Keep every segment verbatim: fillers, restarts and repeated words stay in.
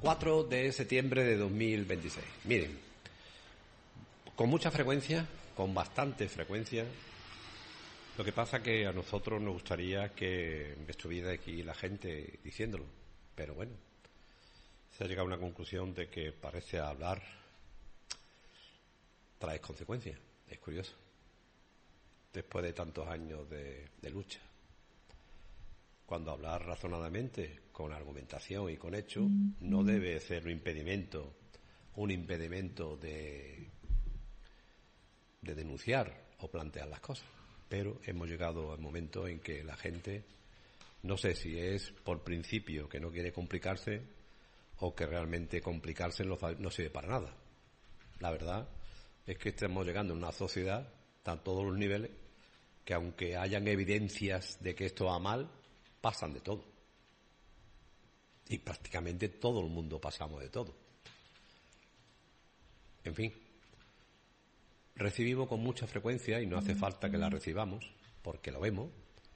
cuatro de septiembre de dos mil veintiséis. Miren, con mucha frecuencia, con bastante frecuencia, lo que pasa que a nosotros nos gustaría que estuviera aquí la gente diciéndolo, pero bueno, se ha llegado a una conclusión de que parece hablar trae consecuencias. Es curioso, después de tantos años de, de lucha. Cuando hablar razonadamente, con argumentación y con hechos, no debe ser un impedimento, un impedimento de, de denunciar o plantear las cosas. Pero hemos llegado al momento en que la gente, no sé si es por principio que no quiere complicarse o que realmente complicarse no, no sirve para nada. La verdad es que estamos llegando a una sociedad, a todos los niveles, que aunque hayan evidencias de que esto va mal, pasan de todo. Y prácticamente todo el mundo pasamos de todo. En fin, recibimos con mucha frecuencia, y no hace falta que la recibamos, porque lo vemos,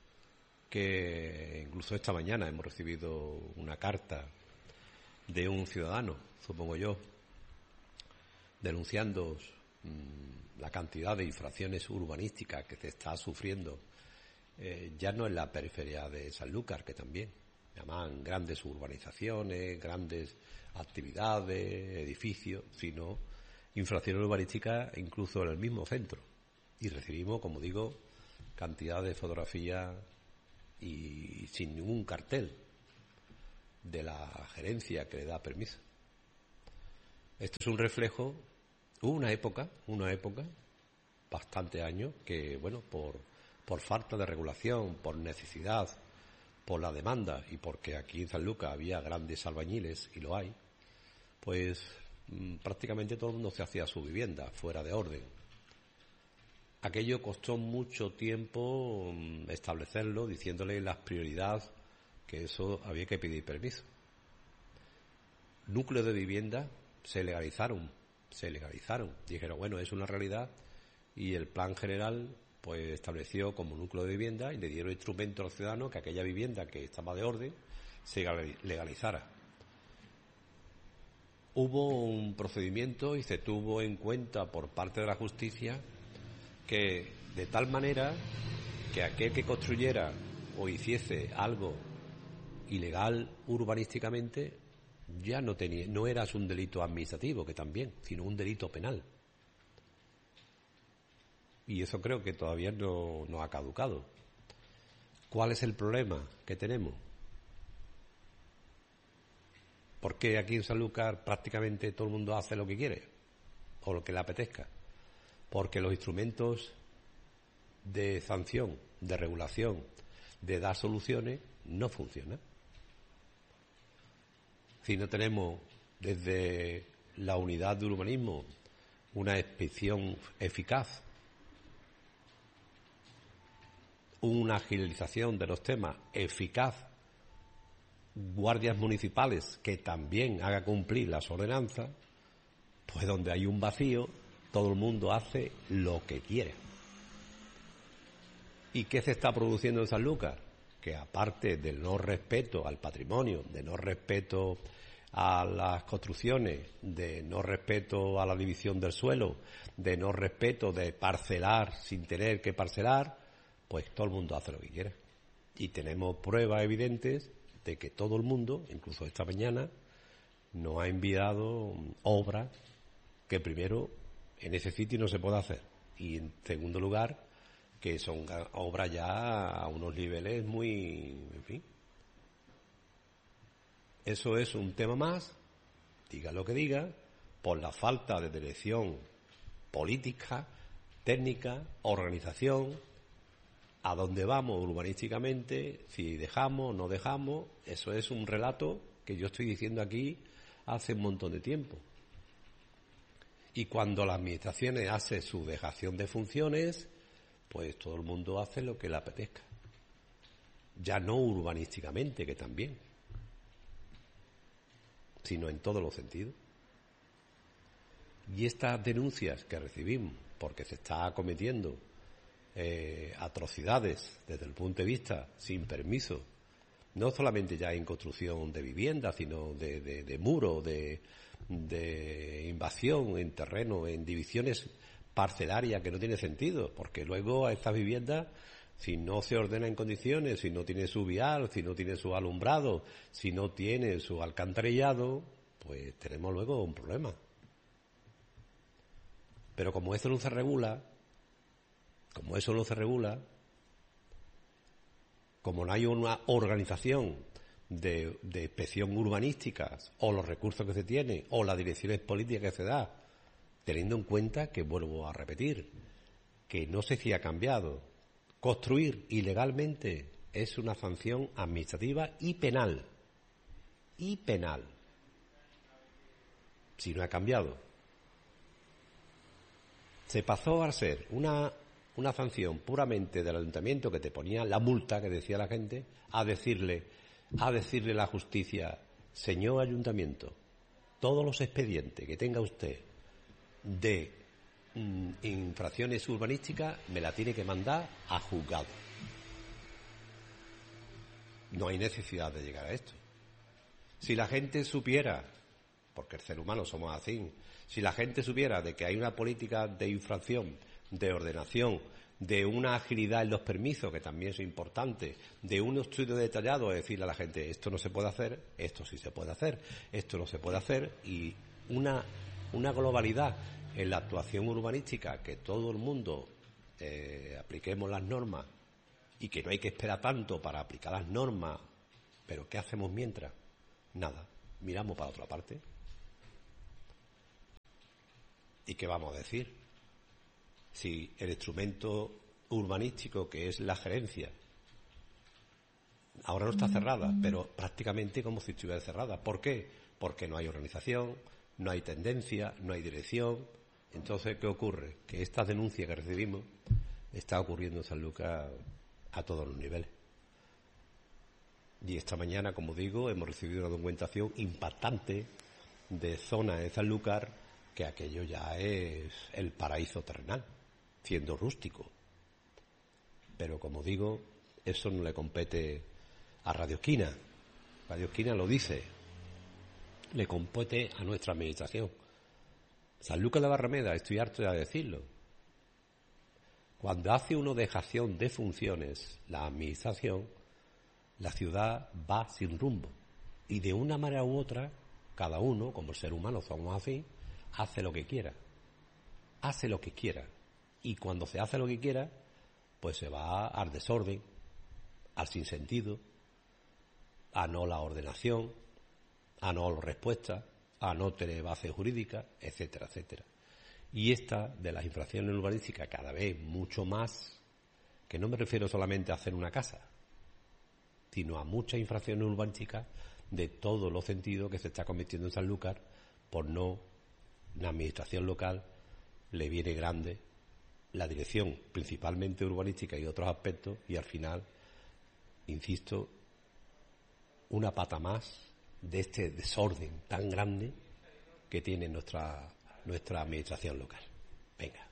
que incluso esta mañana hemos recibido una carta de un ciudadano, supongo yo, denunciando mmm, la cantidad de infracciones urbanísticas que se está sufriendo, eh, ya no en la periferia de Sanlúcar, que también llaman grandes urbanizaciones, grandes actividades, edificios, sino infracciones urbanísticas incluso en el mismo centro. Y recibimos, como digo, cantidad de fotografías y sin ningún cartel de la gerencia que le da permiso. Esto es un reflejo. Hubo una época, una época, bastante años, que, bueno, por, por falta de regulación, por necesidad, por la demanda y porque aquí en Sanlúcar había grandes albañiles, y lo hay, pues mmm, prácticamente todo el mundo se hacía su vivienda fuera de orden. Aquello costó mucho tiempo mmm, establecerlo, diciéndole las prioridades, que eso había que pedir permiso. Núcleos de vivienda se legalizaron, se legalizaron. Dijeron, bueno, es una realidad, y el plan general pues estableció como núcleo de vivienda y le dieron instrumento a los ciudadanos que aquella vivienda que estaba de orden se legalizara. Hubo un procedimiento y se tuvo en cuenta por parte de la justicia que de tal manera que aquel que construyera o hiciese algo ilegal urbanísticamente ya no tenía, no era un delito administrativo, que también, sino un delito penal. Y eso creo que todavía no, no ha caducado. ¿Cuál es el problema que tenemos? Porque aquí en Sanlúcar prácticamente todo el mundo hace lo que quiere o lo que le apetezca. Porque los instrumentos de sanción, de regulación, de dar soluciones, no funcionan. Si no tenemos desde la unidad de urbanismo una inspección eficaz, una agilización de los temas eficaz, guardias municipales que también haga cumplir las ordenanzas, pues donde hay un vacío, todo el mundo hace lo que quiere. ¿Y qué se está produciendo en Sanlúcar? Que aparte del no respeto al patrimonio, de no respeto a las construcciones, de no respeto a la división del suelo, de no respeto de parcelar sin tener que parcelar, pues todo el mundo hace lo que quiere. Y tenemos pruebas evidentes de que todo el mundo, incluso esta mañana, nos ha enviado obras que primero en ese sitio no se puede hacer, y en segundo lugar que son obras ya a unos niveles muy, en fin. Eso es un tema más, diga lo que diga, por la falta de dirección política, técnica, organización, a dónde vamos urbanísticamente, si dejamos o no dejamos. Eso es un relato que yo estoy diciendo aquí hace un montón de tiempo. Y cuando las administraciones hacen su dejación de funciones, pues todo el mundo hace lo que le apetezca. Ya no urbanísticamente, que también, sino en todos los sentidos. Y estas denuncias que recibimos, porque se está cometiendo eh, atrocidades desde el punto de vista sin permiso no solamente ya en construcción de viviendas, sino de, de, de muros, de, de invasión en terreno, en divisiones parcelarias que no tiene sentido, porque luego a estas viviendas, si no se ordena en condiciones, si no tiene su vial, si no tiene su alumbrado, si no tiene su alcantarillado, pues tenemos luego un problema. Pero como eso no se regula, como eso no se regula, como no hay una organización de, de inspección urbanística, o los recursos que se tienen, o las direcciones políticas que se da, teniendo en cuenta que, vuelvo a repetir, que no sé si ha cambiado. Construir ilegalmente es una sanción administrativa y penal. Y penal. Si no ha cambiado. Se pasó a ser una, una sanción puramente del ayuntamiento que te ponía la multa que decía la gente, a decirle, a decirle a la justicia, señor ayuntamiento, todos los expedientes que tenga usted de mm, infracciones urbanísticas me la tiene que mandar a juzgado. No hay necesidad de llegar a esto. Si la gente supiera, porque el ser humano somos así, si la gente supiera de que hay una política de infracción, de ordenación, de una agilidad en los permisos, que también es importante, de un estudio detallado, de decirle a la gente, esto no se puede hacer, esto sí se puede hacer, esto no se puede hacer, y una, una globalidad en la actuación urbanística, que todo el mundo eh, apliquemos las normas y que no hay que esperar tanto para aplicar las normas, pero ¿qué hacemos mientras? Nada, miramos para otra parte. ¿Y qué vamos a decir? Si el instrumento urbanístico, que es la gerencia, ahora no está cerrada, pero prácticamente como si estuviera cerrada. ¿Por qué? Porque no hay organización, no hay tendencia, no hay dirección. Entonces, ¿qué ocurre? Que esta denuncia que recibimos está ocurriendo en Sanlúcar a todos los niveles. Y esta mañana, como digo, hemos recibido una documentación impactante de zonas de Sanlúcar que aquello ya es el paraíso terrenal, siendo rústico. Pero, como digo, eso no le compete a Radio Esquina. Radio Esquina lo dice, le compete a nuestra administración. Sanlúcar de Barrameda, estoy harto de decirlo. Cuando hace una dejación de funciones la administración, la ciudad va sin rumbo. Y de una manera u otra, cada uno, como el ser humano somos así, hace lo que quiera. Hace lo que quiera. Y cuando se hace lo que quiera, pues se va al desorden, al sinsentido, a no la ordenación, a no la respuesta, a no tener base jurídica, etcétera, etcétera. Y esta de las infracciones urbanísticas cada vez mucho más, que no me refiero solamente a hacer una casa, sino a muchas infracciones urbanísticas de todos los sentidos que se está cometiendo en Sanlúcar por no, la administración local le viene grande la dirección principalmente urbanística y otros aspectos, y al final, insisto, una pata más de este desorden tan grande que tiene nuestra nuestra administración local. Venga.